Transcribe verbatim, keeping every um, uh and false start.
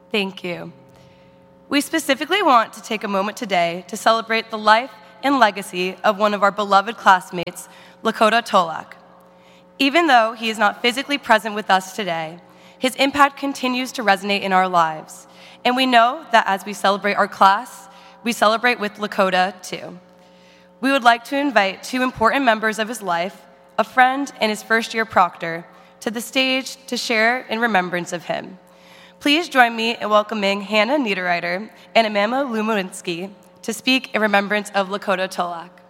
Thank you. We specifically want to take a moment today to celebrate the life and legacy of one of our beloved classmates, Lakota Tolak. Even though he is not physically present with us today, his impact continues to resonate in our lives, and we know that as we celebrate our class, we celebrate with Lakota too. We would like to invite two important members of his life, a friend and his first-year proctor, to the stage to share in remembrance of him. Please join me in welcoming Hannah Niederreiter and Amanda Lumowinski to speak in remembrance of Lakota Tolak.